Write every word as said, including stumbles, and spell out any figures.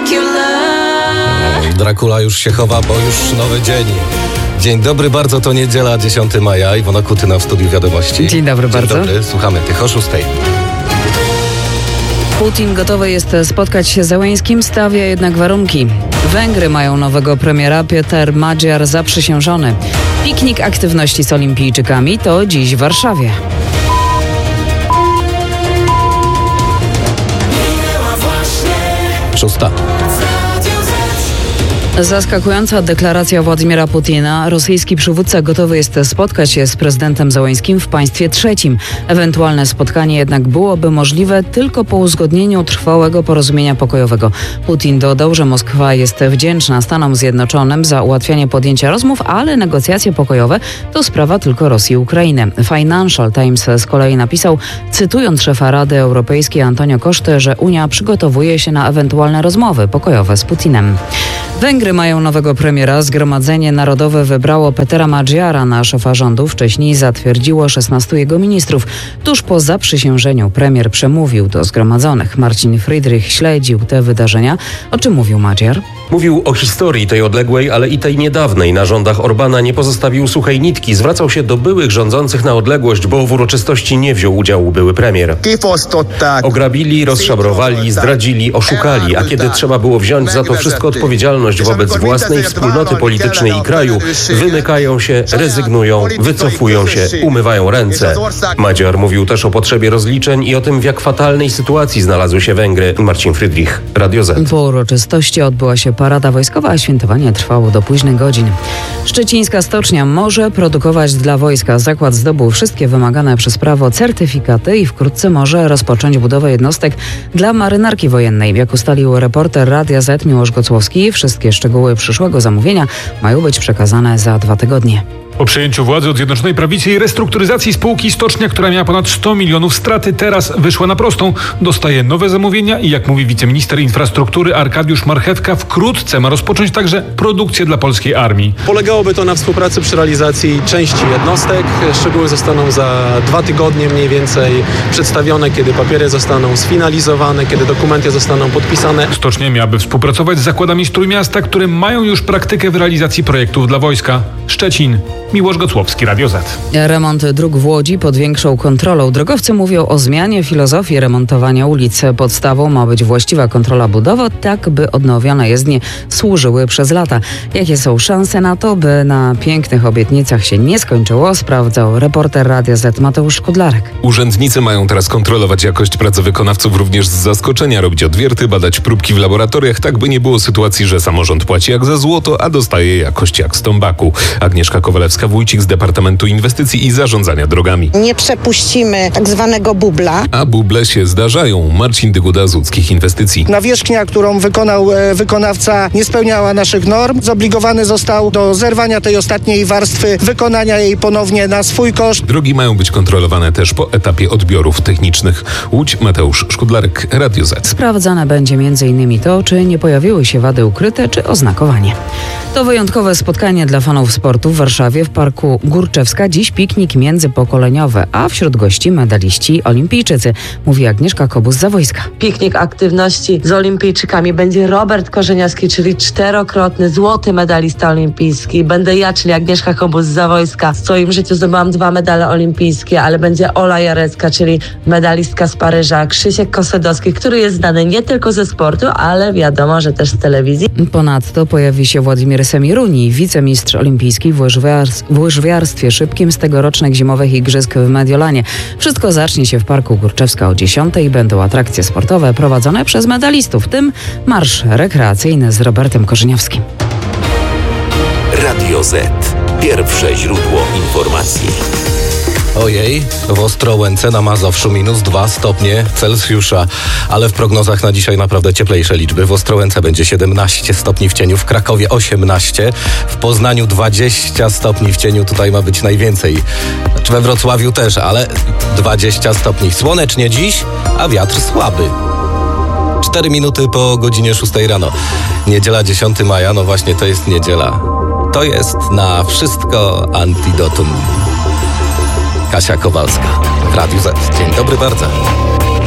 Dracula już się chowa, bo już nowy dzień. Dzień dobry bardzo, to niedziela, dziesiątego maja. Iwona Kutyna w studiu Wiadomości. Dzień dobry bardzo. Dzień dobry, słuchamy tych o szóstej. Putin gotowy jest spotkać się z Zełeńskim, stawia jednak warunki. Węgry mają nowego premiera, Péter Magyar zaprzysiężony. Piknik aktywności z olimpijczykami to dziś w Warszawie. Szósta. Zaskakująca deklaracja Władimira Putina. Rosyjski przywódca gotowy jest spotkać się z prezydentem Zełeńskim w państwie trzecim. Ewentualne spotkanie jednak byłoby możliwe tylko po uzgodnieniu trwałego porozumienia pokojowego. Putin dodał, że Moskwa jest wdzięczna Stanom Zjednoczonym za ułatwianie podjęcia rozmów, ale negocjacje pokojowe to sprawa tylko Rosji i Ukrainy. Financial Times z kolei napisał, cytując szefa Rady Europejskiej Antonio Coste, że Unia przygotowuje się na ewentualne rozmowy pokojowe z Putinem. Węgry mają nowego premiera. Zgromadzenie Narodowe wybrało Pétera Magyara na szefa rządu. Wcześniej zatwierdziło szesnastu jego ministrów. Tuż po zaprzysiężeniu premier przemówił do zgromadzonych. Marcin Friedrich śledził te wydarzenia. O czym mówił Magyar? Mówił o historii tej odległej, ale i tej niedawnej. Na rządach Orbána nie pozostawił suchej nitki. Zwracał się do byłych rządzących na odległość, bo w uroczystości nie wziął udziału były premier. Ograbili, rozszabrowali, zdradzili, oszukali, a kiedy trzeba było wziąć za to wszystko odpowiedzialność wobec własnej wspólnoty politycznej i kraju, wymykają się, rezygnują, wycofują się, umywają ręce. Magyar mówił też o potrzebie rozliczeń i o tym, w jak fatalnej sytuacji znalazły się Węgry. Marcin Friedrich, Radio Z. Po uroczystości odbyła się parada wojskowa, a świętowanie trwało do późnych godzin. Szczecińska stocznia może produkować dla wojska. Zakład zdobył wszystkie wymagane przez prawo certyfikaty i wkrótce może rozpocząć budowę jednostek dla marynarki wojennej. Jak ustalił reporter Radia Z Miłosz Gocłowski, wszystkie szczegóły przyszłego zamówienia mają być przekazane za dwa tygodnie. Po przejęciu władzy od Zjednoczonej Prawicy i restrukturyzacji spółki Stocznia, która miała ponad sto milionów straty, teraz wyszła na prostą. Dostaje nowe zamówienia i jak mówi wiceminister infrastruktury Arkadiusz Marchewka, wkrótce ma rozpocząć także produkcję dla polskiej armii. Polegałoby to na współpracy przy realizacji części jednostek. Szczegóły zostaną za dwa tygodnie mniej więcej przedstawione, kiedy papiery zostaną sfinalizowane, kiedy dokumenty zostaną podpisane. Stocznia miałaby współpracować z zakładami z Trójmiasta, które mają już praktykę w realizacji projektów dla wojska. Szczecin. Miłosz Gocłowski, Radio Z. Remont dróg w Łodzi pod większą kontrolą. Drogowcy mówią o zmianie filozofii remontowania ulic. Podstawą ma być właściwa kontrola budowy, tak by odnowione jezdnie służyły przez lata. Jakie są szanse na to, by na pięknych obietnicach się nie skończyło, sprawdzał reporter Radia Z Mateusz Szkudlarek. Urzędnicy mają teraz kontrolować jakość pracy wykonawców również z zaskoczenia, robić odwierty, badać próbki w laboratoriach, tak by nie było sytuacji, że samorząd płaci jak za złoto, a dostaje jakość jak z tombaku. Agnieszka Kowalewska-Wójcik z Departamentu Inwestycji i Zarządzania Drogami. Nie przepuścimy tak zwanego bubla. A buble się zdarzają. Marcin Dyguda z Łódzkich Inwestycji. Nawierzchnia, którą wykonał e, wykonawca, nie spełniała naszych norm. Zobligowany został do zerwania tej ostatniej warstwy, wykonania jej ponownie na swój koszt. Drogi mają być kontrolowane też po etapie odbiorów technicznych. Łódź, Mateusz Szkudlarek, Radio Z. Sprawdzane będzie między innymi to, czy nie pojawiły się wady ukryte, czy oznakowanie. To wyjątkowe spotkanie dla fanów sportu w Warszawie w Parku Górczewska. Dziś piknik międzypokoleniowy, a wśród gości medaliści olimpijczycy, mówi Agnieszka Kobus-Zawojska. Piknik aktywności z olimpijczykami. Będzie Robert Korzeniowski, czyli czterokrotny złoty medalista olimpijski. Będę ja, czyli Agnieszka Kobus-Zawojska. W swoim życiu zdobyłam dwa medale olimpijskie, ale będzie Ola Jarecka, czyli medalistka z Paryża, Krzysiek Kosedowski, który jest znany nie tylko ze sportu, ale wiadomo, że też z telewizji. Ponadto pojawi się Władimir Semiruni, wicemistrz olimpijski w w łyżwiarstwie szybkim z tegorocznych zimowych igrzysk w Mediolanie. Wszystko zacznie się w Parku Górczewska o dziesiątej. Będą atrakcje sportowe prowadzone przez medalistów, w tym marsz rekreacyjny z Robertem Korzeniowskim. Radio Z. Pierwsze źródło informacji. Ojej, w Ostrołęce na Mazowszu minus dwa stopnie Celsjusza, ale w prognozach na dzisiaj naprawdę cieplejsze liczby. W Ostrołęce będzie siedemnaście stopni w cieniu, w Krakowie osiemnaście, w Poznaniu dwadzieścia stopni w cieniu, tutaj ma być najwięcej. Znaczy we Wrocławiu też, ale dwadzieścia stopni. Słonecznie dziś, a wiatr słaby. Cztery minuty po godzinie szóstej rano. Niedziela dziesiątego maja, no właśnie to jest niedziela. To jest na wszystko antidotum. Kasia Kowalska, Radio Z. Dzień dobry bardzo.